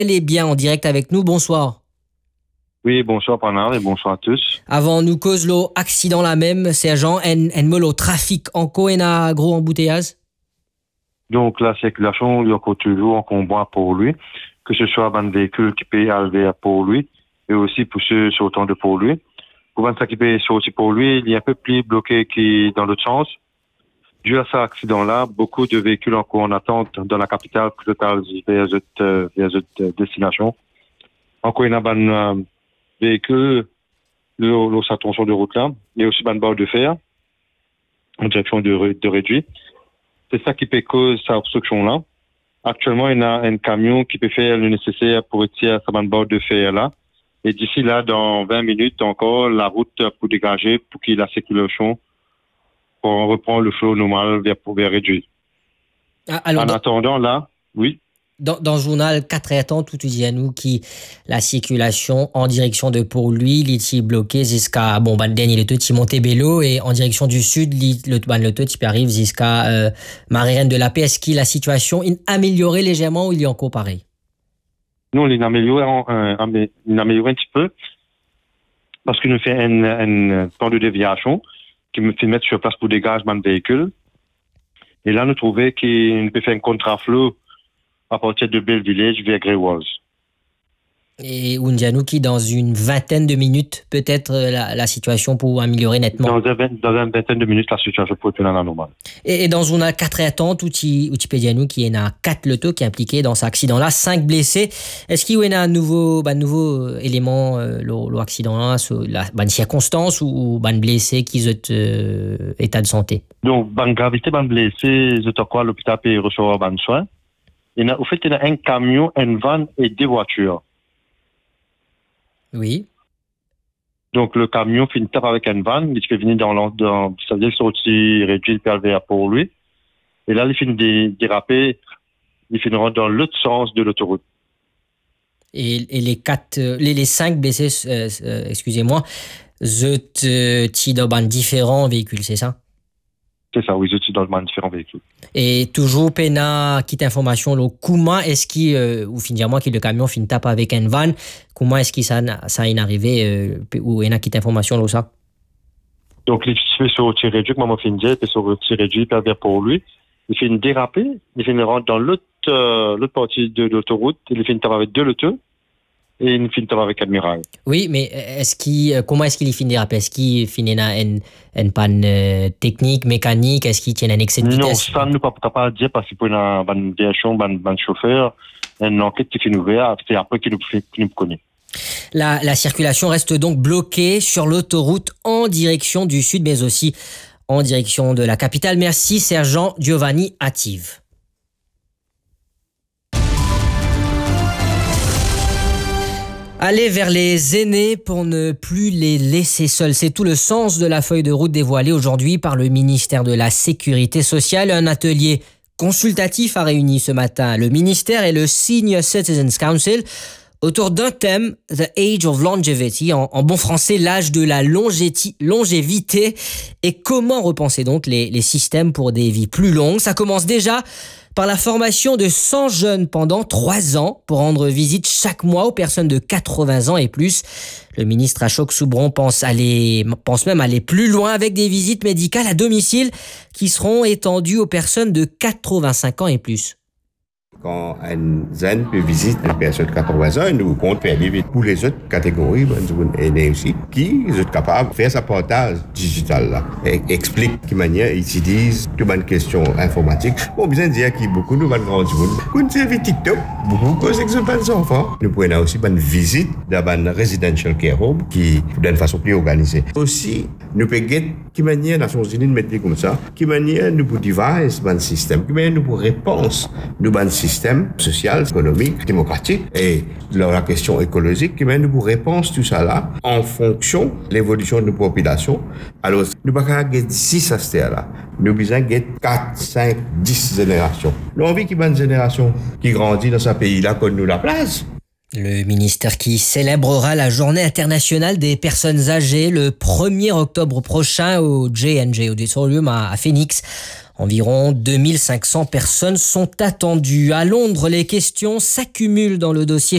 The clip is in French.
Elle est bien en direct avec nous. Bonsoir. Oui, bonsoir Panard et bonsoir à tous. Avant nous cause l'eau accident la même, sergent, en molo trafic en coena gros embouteillage. Donc la circulation, il y a encore toujours un combat pour lui, que ce soit un véhicule qui peut aller pour lui et aussi pour ceux sortant de pour lui. Pour un qui peut sortir pour lui, il y a un peu plus bloqué qui dans l'autre sens. Dû à cet accident-là, beaucoup de véhicules encore en attente dans la capitale vers cette destination. Encore il y a un véhicule, sa tronçon de route là, il y a aussi une barre de fer en direction de réduit. C'est ça qui peut causer cette obstruction-là. Actuellement, il y a un camion qui peut faire le nécessaire pour retirer sa barre de fer-là. Et d'ici là, dans 20 minutes encore, la route pour dégager, pour qu'il y ait la circulation, pour reprendre le flot normal vers réduire. Alors, en attendant, là, oui. Dans le journal 4h temps, tout dit à nous qui la circulation en direction de Port-Louis, il est bloqué jusqu'à dernier le tout Montebello et en direction du sud, le tout qui arrive jusqu'à Marie-Reine de la Paix. Est-ce que la situation est améliorée légèrement ou il est encore pareil? Non, il est amélioré un petit peu parce qu'il nous fait un temps de déviation qui me fait mettre sur place pour dégager mon véhicule. Et là, nous trouvons qu'il peut faire un contraflow à partir de Bellevillage vers Grey-Walls. Et Undianou qui, dans une vingtaine de minutes, peut-être la situation pour améliorer nettement. Dans une vingtaine de minutes, la situation peut être normale. Et dans une 4h temps, tout Dianou qui est à 4 lotos qui est impliqué dans cet accident-là, 5 blessés. Est-ce qu'il y a un nouveau élément, l'accident-là, la circonstance ou blessé qui est état de santé? Donc, gravité, blessé, je crois, l'hôpital peut recevoir un soin. Il y a un camion, une van et des voitures. Oui. Donc, le camion fait une tape avec une van, il fait venir ça veut dire sortir réduit le PLV pour lui. Et là, il fait déraper, il fait rentrer dans l'autre sens de l'autoroute. Et les 5 blessés, excusez-moi, sont dans différents véhicules, c'est ça? C'est ça, oui, je suis dans différents véhicules. Et toujours, pena quitte information, comment est-ce ou finalement, le camion fait une tape avec une van, comment est-ce que ça est arrivé, ou il y a quitte information, ça? Donc, il fait sortir réduit, comme on fait dire, il fait sortir réduit, il pour lui. Il fait une dérapée, il fait une rentre dans l'autre partie de l'autoroute, il fait une tape avec deux lotos. Et une fin avec Admiral. Oui, mais comment est-ce qu'il finit déraper? Est-ce qu'il finit une panne technique, mécanique? Est-ce qu'il tient un excès de vitesse? Non, ça ne peut pas dire parce qu'il y a une direction, un chauffeur, une enquête qui finit ouverte, c'est après qu'il nous connaît. La circulation reste donc bloquée sur l'autoroute en direction du sud, mais aussi en direction de la capitale. Merci, sergent Giovanni Attive. Aller vers les aînés pour ne plus les laisser seuls. C'est tout le sens de la feuille de route dévoilée aujourd'hui par le ministère de la Sécurité sociale. Un atelier consultatif a réuni ce matin le ministère et le Senior Citizens Council autour d'un thème, The Age of Longevity, en bon français, l'âge de la longévité, et comment repenser donc les systèmes pour des vies plus longues. Ça commence déjà par la formation de 100 jeunes pendant 3 ans pour rendre visite chaque mois aux personnes de 80 ans et plus. Le ministre Ashok Soubron pense même aller plus loin avec des visites médicales à domicile qui seront étendues aux personnes de 85 ans et plus. Quand un jeune peut visiter une personne de 80 ans, nous comptons faire vite pour les autres catégories, aînés aussi, qui sont capables de faire sa partage digital là. Et explique de manière, ils utilisent toutes les questions informatiques. Bon, bien dire qu'il y a beaucoup de grands monde. Quand c'est avec TikTok, beaucoup de gens pas des enfants. Nous pouvons aussi une visite dans un residential care home qui, d'une façon plus organisée. Aussi, nous pouvons get qui manière Nations Unies de mettre comme ça, qui manière nous pouvons devise un système, qui manière nous pouvons réponse nous un système social, économique, démocratique et la question écologique, qui manière nous pouvons réponse tout ça là en fonction de l'évolution de nos populations. Alors, nous ne pouvons pas get 6 aspects là. Nous besoin get 4, 5, 10 générations. Nous avons envie qu'il y ait une génération qui grandit dans ce pays-là qu'on nous la place. Le ministère qui célébrera la journée internationale des personnes âgées le 1er octobre prochain au J&J, au auditorium à Phoenix. Environ 2500 personnes sont attendues. À Londres, les questions s'accumulent dans le dossier